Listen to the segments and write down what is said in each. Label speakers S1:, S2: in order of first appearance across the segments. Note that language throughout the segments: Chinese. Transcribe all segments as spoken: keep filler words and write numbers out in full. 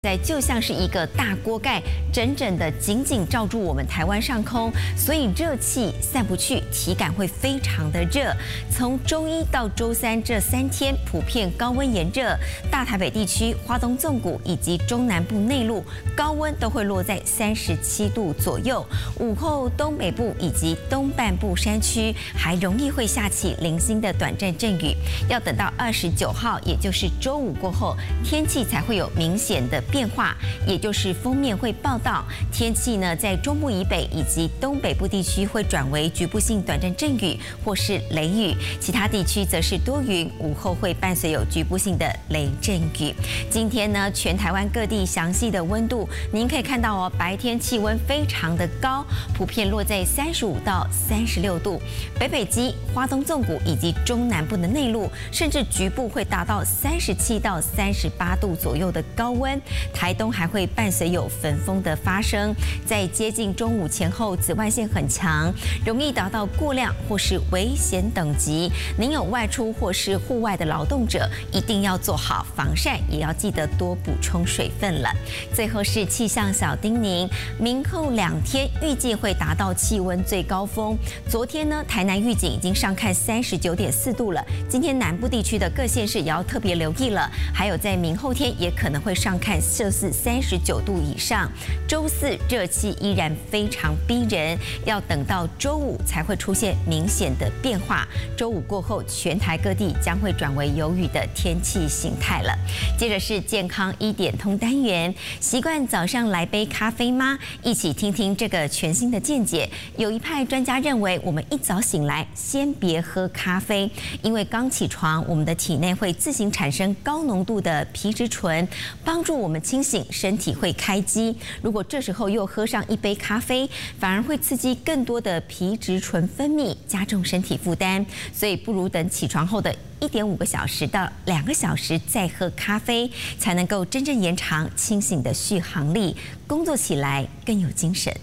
S1: 在就像是一个大锅盖，整整的紧紧罩住我们台湾上空，所以热气散不去，体感会非常的热。从周一到周三这三天，普遍高温炎热，大台北地区、花东纵谷以及中南部内陆高温都会落在三十七度左右。午后东北部以及东半部山区还容易会下起零星的短暂阵雨，要等到二十九号，也就是周五过后，天气才会有明显的变化，也就是封面会报道天气呢，在中部以北以及东北部地区会转为局部性短暂阵雨或是雷雨，其他地区则是多云，午后会伴随有局部性的雷阵雨。今天呢，全台湾各地详细的温度，您可以看到哦，白天气温非常的高，普遍落在三十五到三十六度，北北基、花东纵谷以及中南部的内陆，甚至局部会达到三十七到三十八度左右的高温。台东还会伴随有焚风的发生，在接近中午前后，紫外线很强，容易达到过量或是危险等级。您有外出或是户外的劳动者，一定要做好防晒，也要记得多补充水分了。最后是气象小叮咛，明后两天预计会达到气温最高峰。昨天呢，台南预警已经上看三十九点四度了，今天南部地区的各县市也要特别留意了。还有在明后天也可能会上看摄氏三十九度以上，周四热气依然非常逼人，要等到周五才会出现明显的变化。周五过后，全台各地将会转为有雨的天气形态了。接着是健康一点通单元，习惯早上来杯咖啡吗？一起听听这个全新的见解。有一派专家认为，我们一早醒来先别喝咖啡，因为刚起床，我们的体内会自行产生高浓度的皮质醇，帮助我们清醒，身体会开机。如果这时候又喝上一杯咖啡，反而会刺激更多的皮质醇分泌，加重身体负担。所以不如等起床后的一点五个小时到两个小时再喝咖啡，才能够真正延长清醒的续航力，工作起来更有精神。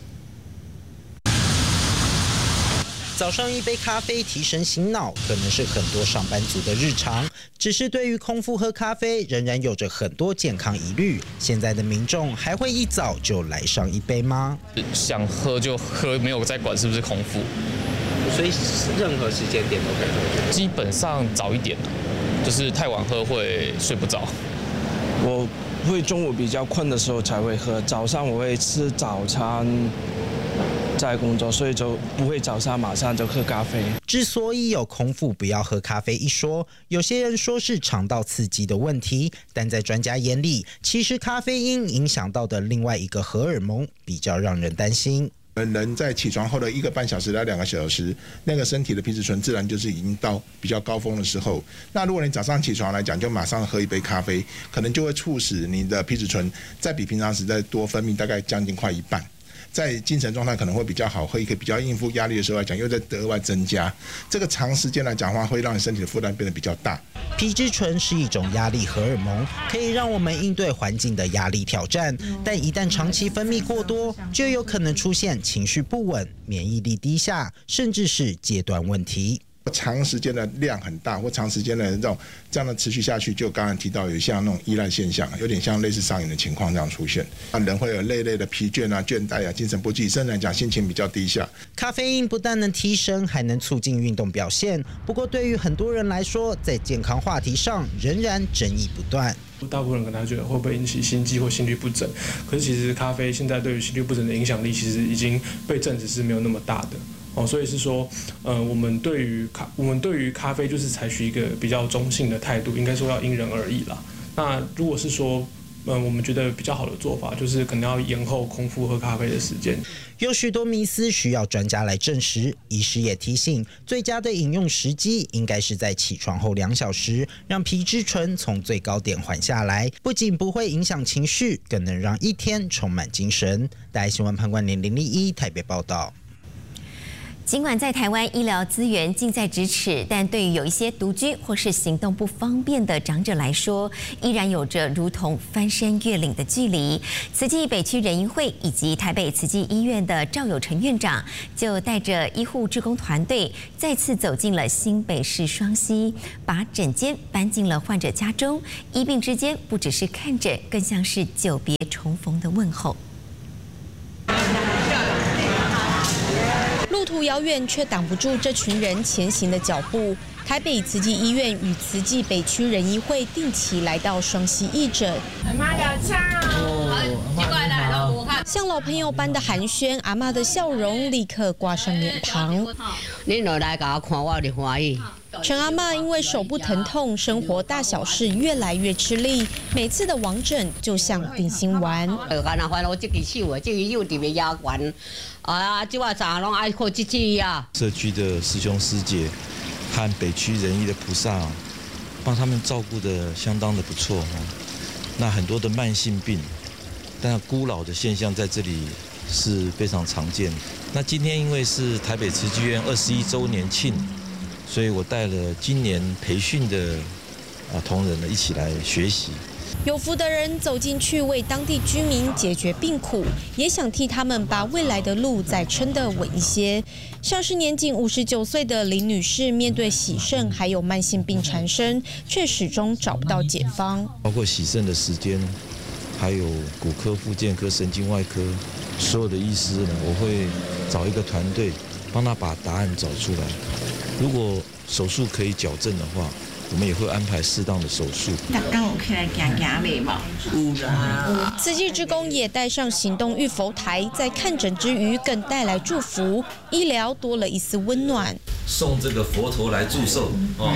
S2: 早上一杯咖啡提神醒脑，可能是很多上班族的日常。只是对于空腹喝咖啡，仍然有着很多健康疑虑。现在的民众还会一早就来上一杯吗？
S3: 想喝就喝，没有在管是不是空腹。
S4: 所以任何时间点都可以喝。
S3: 基本上早一点，就是太晚喝会睡不着。
S5: 我会中午比较困的时候才会喝，早上我会吃早餐。在工作，所以就不会早上马上就喝咖啡。
S2: 之所以有空腹不要喝咖啡一说，有些人说是肠道刺激的问题，但在专家眼里，其实咖啡因影响到的另外一个荷尔蒙比较让人担心。
S6: 人在起床后的一个半小时到两个小时，那个身体的皮质醇自然就是已经到比较高峰的时候。那如果你早上起床来讲，就马上喝一杯咖啡，可能就会促使你的皮质醇再比平常时再多分泌大概将近快一半。在精神状态可能会比较好，会可以比较应付压力的时候来讲，又在额外增加。这个长时间来讲的话，会让你身体的负担变得比较大。
S2: 皮质醇是一种压力荷尔蒙，可以让我们应对环境的压力挑战，但一旦长期分泌过多，就有可能出现情绪不稳、免疫力低下，甚至是戒断问题。
S6: 长时间的量很大，或长时间的这种这样的持续下去，就刚刚提到有像那种依赖现象，有点像类似上瘾的情况这样出现。人会有累累的疲倦啊、倦怠啊、精神不济，甚至来讲心情比较低下。
S2: 咖啡因不但能提神，还能促进运动表现。不过对于很多人来说，在健康话题上仍然争议不断。
S7: 大部分人可能觉得会不会引起心悸或心律不整，可是其实咖啡现在对于心律不整的影响力，其实已经被证实是没有那么大的。哦，所以是说，呃，我们对于咖，我们对于咖啡就是采取一个比较中性的态度，应该说要因人而异啦。那如果是说，嗯、呃，我们觉得比较好的做法，就是可能要延后空腹喝咖啡的时间。
S2: 有许多迷思需要专家来证实。医师也提醒，最佳的饮用时机应该是在起床后两小时，让皮质醇从最高点缓下来，不仅不会影响情绪，更能让一天充满精神。大爱新闻潘冠霖零零一台北报道。
S1: 尽管在台湾医疗资源近在咫尺，但对于有一些独居或是行动不方便的长者来说，依然有着如同翻山越岭的距离。慈济北区仁医会以及台北慈济医院的赵有成院长就带着医护志工团队，再次走进了新北市双溪，把诊间搬进了患者家中。医病之间不只是看诊，更像是久别重逢的问候。
S8: 路途遥远，却挡不住这群人前行的脚步。台北慈济医院与慈济北区仁医会定期来到双溪义诊，像老朋友般的寒暄，阿嬷的笑容立刻挂上脸庞。
S9: 你落来甲我看，我就欢喜。
S8: 陈阿嬷因为手部疼痛，生活大小事越来越吃力，每次的往诊就像定心丸。
S9: 呃，干那烦恼这只手啊，这只手特别压关，啊，即话早拢爱靠这只呀。
S10: 社区的师兄师姐和北区仁医的菩萨，帮他们照顾的相当的不错哈。那很多的慢性病，但孤老的现象在这里是非常常见。那今天因为是台北慈济医院二十一周年庆。 所以我带了今年培训的啊同仁呢一起来学习。
S8: 有福的人走进去为当地居民解决病苦，也想替他们把未来的路再撑得稳一些。像是年仅五十九岁的林女士，面对洗肾还有慢性病缠身，却始终找不到解方。
S10: 包括洗肾的时间，还有骨科、复健科、神经外科，所有的医师呢，我会找一个团队帮他把答案找出来。 如果手术可以矫正的话，我们也会安排适当的手术。
S8: 慈济志工也带上行动浴佛台，在看诊之余更带来祝福，医疗多了一丝温暖。
S10: 送这个佛头来祝寿。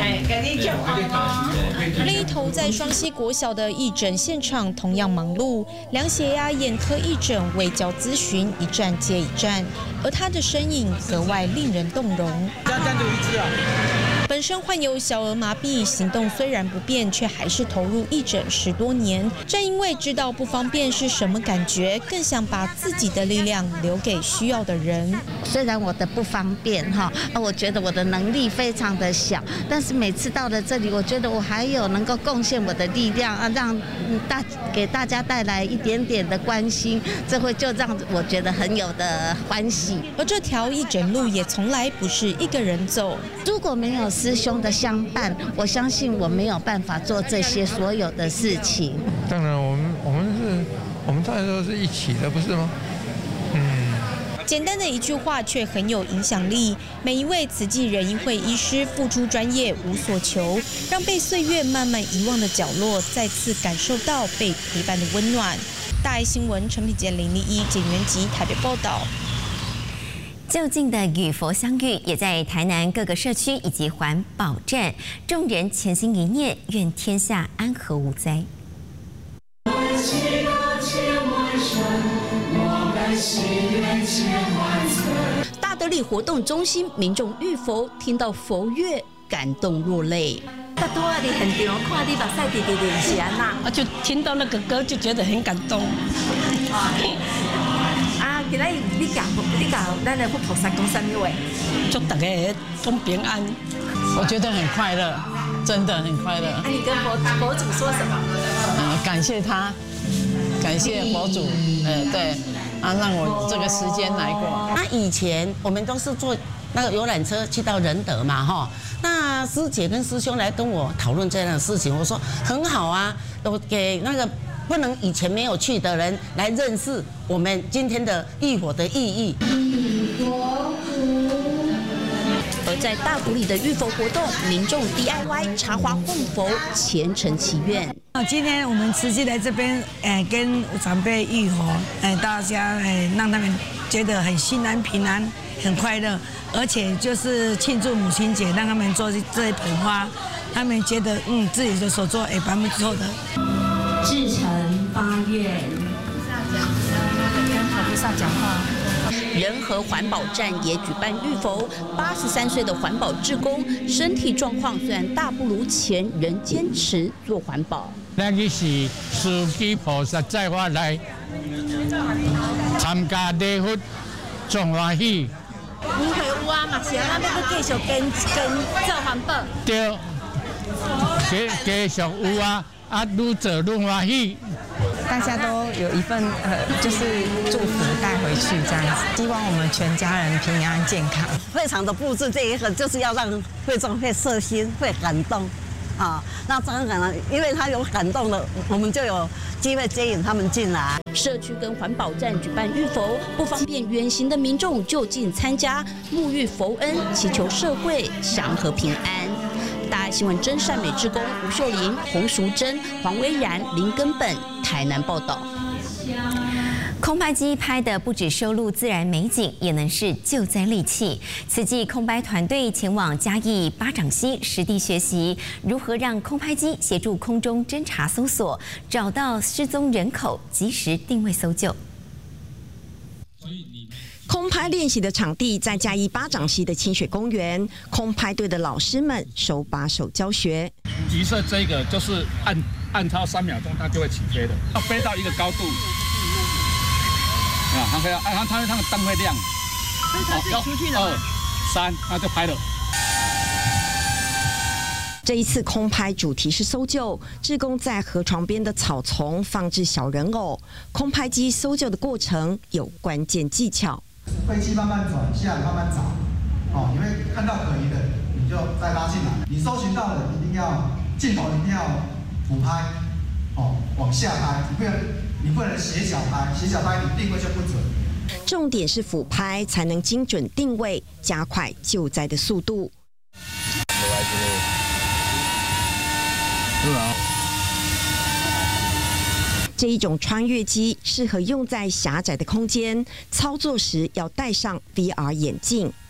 S8: 另一头在双溪国小的义诊现场同样忙碌，量血压、眼科义诊、卫教咨询一站接一站，而他的身影格外令人动容。
S4: 这样单独一支啊。
S8: 本身患有小儿麻痹，行动虽然不便，却还是投入义诊十多年。正因为知道不方便是什么感觉，更想把自己的力量留给需要的人。
S11: 虽然我的不方便哈，啊，我觉得我的能力非常的小，但是每次到了这里，我觉得我还有能够贡献我的力量啊，让大给大家带来一点点的关心，这会就让我觉得很有的欢喜。
S8: 而这条义诊路也从来不是一个人走，
S11: 如果没有 师兄的相伴，我相信我没有办法做这些所有的事情。
S12: 当然，我们我们是，我们大家都是一起的，不是吗？嗯。
S8: 简单的一句话，却很有影响力。每一位慈济仁医会医师付出专业，无所求，让被岁月慢慢遗忘的角落，再次感受到被陪伴的温暖。大爱新闻陈品杰、林立一、简元吉台北报道。
S1: 就近的与佛相遇，也在台南各个社区以及环保站，众人潜心一念，愿天下安和无灾。
S13: 大德里活动中心民众遇佛，听到佛乐，感动落泪。
S14: 大多啊！你很场看你把赛弟弟练是安那，
S15: 我就听到那个歌就觉得很感动。
S14: 啊，今日你教你教咱的佛菩萨讲什么话？
S15: 祝大家都平安。
S16: 我觉得很快乐，真的很快乐。
S14: 啊，你跟佛佛祖说什么？
S16: 呃，感谢他，感谢佛祖，呃，对，啊，让我这个时间来过。
S17: 那以前我们都是坐那个游览车去到仁德嘛，哈。 那师姐跟师兄来跟我讨论这样的事情，我说很好啊，我给那个不能以前没有去的人来认识我们今天的浴佛的意义。
S13: 而在大埔里的浴佛活动，民众 D I Y 插花供佛，虔诚祈愿。
S18: 今天我们慈济来这边，哎，跟长辈浴佛，哎，大家哎，让他们觉得很心安平安，很快乐。 而且就是庆祝母亲节，让他们做这一盆花，他们觉得嗯自己的所做也蛮不错的。
S14: 至诚发愿，
S8: 跟佛菩萨讲话。
S13: 仁和环保站也举办浴佛，八十三岁的环保志工，身体状况虽然大不如前，仍坚持做环保。
S19: 咱去是司机菩萨载我来参加礼佛，众欢喜。
S20: 污水有啊嘛，是啊，咱要继续跟跟做环保。
S19: 对，继继续有啊，啊，愈做愈欢喜。
S21: 大家都有一份呃，就是祝福带回去这样子，希望我们全家人平安健康。
S22: 会场的布置这一个就是要让会众会摄心、会感动，啊，那当然了，因为他有感动了，我们就有机会接引他们进来。
S13: 社区跟环保站举办浴佛，不方便远行的民众就近参加，沐浴佛恩，祈求社会祥和平安。大爱新闻真善美志工吴秀玲、洪淑珍、黄威然、林根本，台南报道。
S1: 空拍机拍的不只收录自然美景，也能是救灾利器。此季空拍团队前往嘉义巴掌溪实地学习如何让空拍机协助空中侦查搜索，找到失踪人口，及时定位搜救。
S23: 空拍练习的场地在嘉义巴掌溪的清水公园，空拍队的老师们手把手教学。
S24: 橘色这个就是按按超三秒钟，它就会起飞的，要飞到一个高度。啊，它可以按它它它的灯会亮，
S20: 所以它是出去的吗？
S24: 二三，那就拍了。
S23: 这一次空拍主题是搜救，志工在河床边的草丛放置小人偶，空拍机搜救的过程有关键技巧。
S25: 飞机慢慢转向，慢慢找，哦，你会看到可疑的，你就再拉进来。你搜寻到的一定要镜头一定要俯拍，哦，往下拍，你不能你不能斜角拍，斜角拍你定位就不准。
S23: 重点是俯拍才能精准定位，加快救灾的速度。这一种穿越机适合用在狭窄的空间，操作时要戴上 V R 眼镜。